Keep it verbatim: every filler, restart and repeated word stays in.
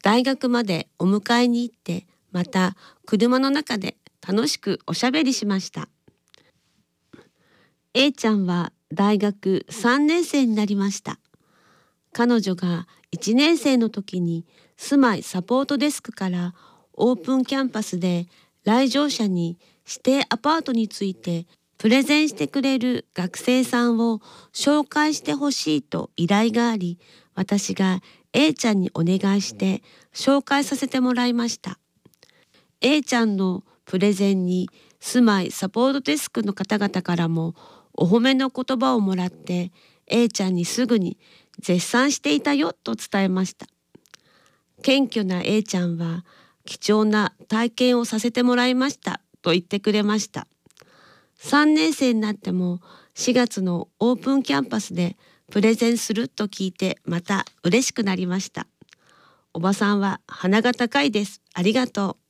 大学までお迎えに行って、また車の中で楽しくおしゃべりしました。A ちゃんは大学さんねん生になりました。彼女がいちねん生の時に住まいサポートデスクからオープンキャンパスで来場者に指定アパートについてプレゼンしてくれる学生さんを紹介してほしいと依頼があり、私が A ちゃんにお願いして紹介させてもらいました。A ちゃんのプレゼンに住まいサポートデスクの方々からもお褒めの言葉をもらって、 A ちゃんにすぐに絶賛していたよと伝えました。謙虚な A ちゃんは貴重な体験をさせてもらいましたと言ってくれました。さんねん生になってもしがつのオープンキャンパスでプレゼンすると聞いてまた嬉しくなりました。おばさんは鼻が高いです。ありがとう。